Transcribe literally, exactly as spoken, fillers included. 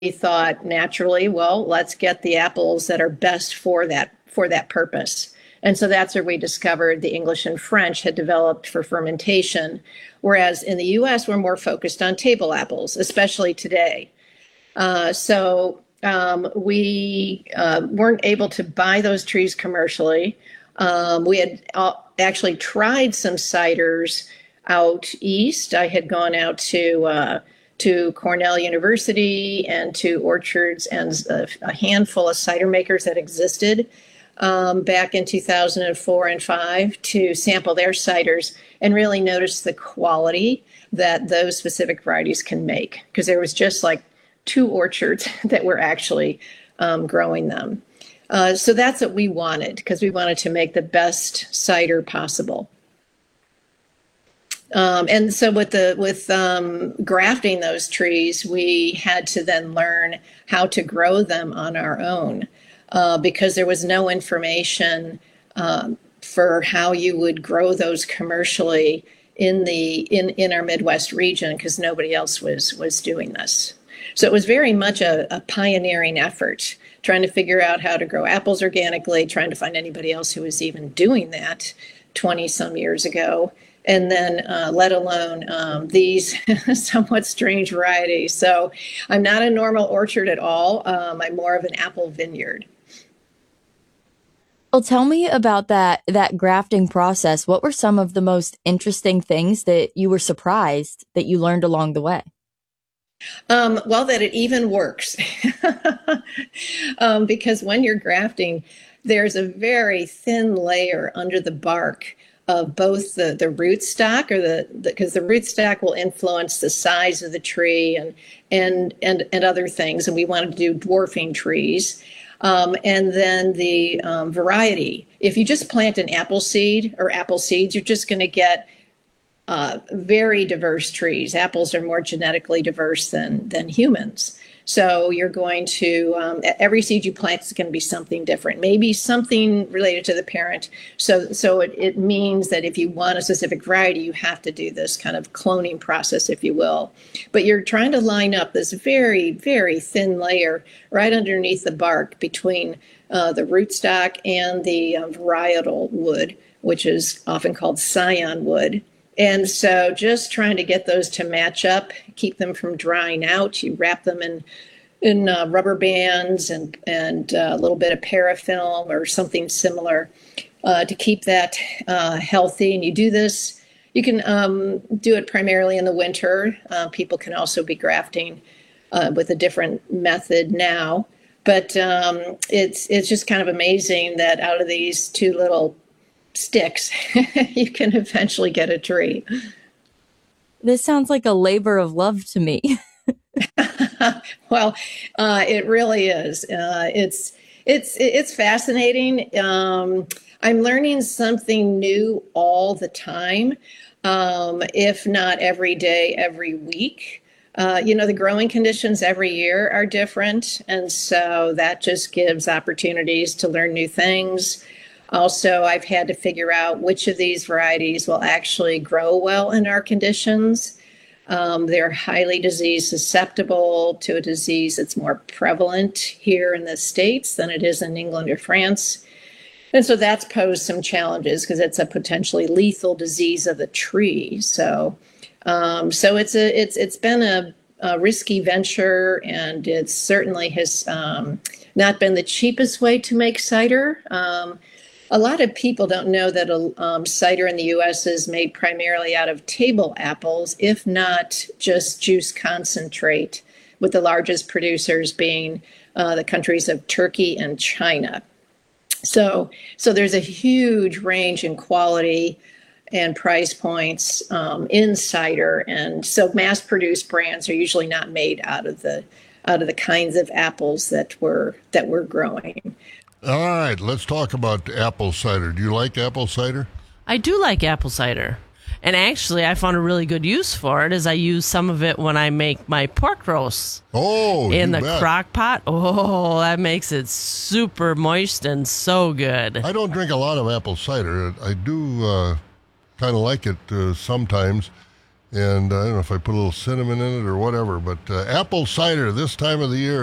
thought naturally, well, let's get the apples that are best for that for that purpose. And so that's where we discovered the English and French had developed for fermentation, whereas in the U S we're more focused on table apples, especially today. Uh, so um, we uh, weren't able to buy those trees commercially. Um, we had uh, actually tried some ciders out east. I had gone out to uh, to Cornell University and to orchards and a, a handful of cider makers that existed um, back in two thousand four and five to sample their ciders and really notice the quality that those specific varieties can make, because there was just like two orchards that were actually um, growing them. Uh, so that's what we wanted, because we wanted to make the best cider possible. Um, and so with the with um, grafting those trees, we had to then learn how to grow them on our own, uh, because there was no information um, for how you would grow those commercially in the in, in our Midwest region, because nobody else was was doing this. So it was very much a, a pioneering effort, trying to figure out how to grow apples organically, trying to find anybody else who was even doing that twenty some years ago. And then uh, let alone um, these somewhat strange varieties. So I'm not a normal orchard at all. Um, I'm more of an apple vineyard. Well, tell me about that that grafting process. What were some of the most interesting things that you were surprised that you learned along the way? Um, well, that it even works. um, because when you're grafting, there's a very thin layer under the bark of both the, the rootstock, or the because the, the rootstock will influence the size of the tree and and and and other things. And we wanted to do dwarfing trees, um, and then the um, variety. If you just plant an apple seed or apple seeds, you're just going to get uh, very diverse trees. Apples are more genetically diverse than than humans. So you're going to, um, every seed you plant is going to be something different, maybe something related to the parent. So so it, it means that if you want a specific variety, you have to do this kind of cloning process, if you will. But you're trying to line up this very, very thin layer right underneath the bark between uh, the rootstock and the uh, varietal wood, which is often called scion wood. And so just trying to get those to match up, keep them from drying out. You wrap them in in uh, rubber bands and, and uh, a little bit of parafilm or something similar uh, to keep that uh, healthy. And you do this, you can um, do it primarily in the winter. Uh, people can also be grafting uh, with a different method now. But um, it's it's just kind of amazing that out of these two little sticks, you can eventually get a tree. This sounds like a labor of love to me. Well, uh, it really is. Uh, it's it's it's fascinating. Um, I'm learning something new all the time, um, if not every day, every week. Uh, you know, the growing conditions every year are different, and so that just gives opportunities to learn new things. Also, I've had to figure out which of these varieties will actually grow well in our conditions. Um, they're highly disease susceptible to a disease that's more prevalent here in the States than it is in England or France. And so that's posed some challenges because it's a potentially lethal disease of the tree. So, um, so it's a it's it's been a, a risky venture, and it certainly has um, not been the cheapest way to make cider. Um, A lot of people don't know that um, cider in the U S is made primarily out of table apples, if not just juice concentrate, with the largest producers being uh, the countries of Turkey and China. So, so there's a huge range in quality and price points um, in cider, and so mass-produced brands are usually not made out of the out of the kinds of apples that we're that we're growing. All right, let's talk about apple cider. Do you like apple cider? I do like apple cider. And actually, I found a really good use for it is I use some of it when I make my pork roasts. Oh, in the bet. crock pot. Oh, that makes it super moist and so good. I don't drink a lot of apple cider. I do uh, kind of like it uh, sometimes. And I don't know if I put a little cinnamon in it or whatever, but uh, apple cider this time of the year